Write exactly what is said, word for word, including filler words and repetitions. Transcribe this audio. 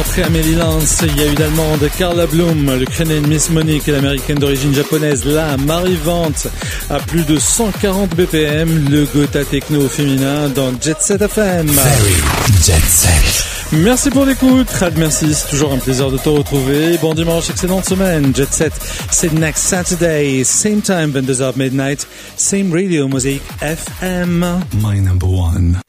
après Amélie Lance, il y a eu l'allemande Carla Blum, l'ukrainienne Miss Monique et l'américaine d'origine japonaise La Marivante à plus de cent quarante B P M, le Gotha techno féminin dans Jet Set F M. Very Jet Set. Merci pour l'écoute, Rad, merci, c'est toujours un plaisir de te retrouver. Bon dimanche, excellente semaine. Jet Set, c'est next Saturday, same time, vingt-deux heures midnight, same radio music F M. My number one.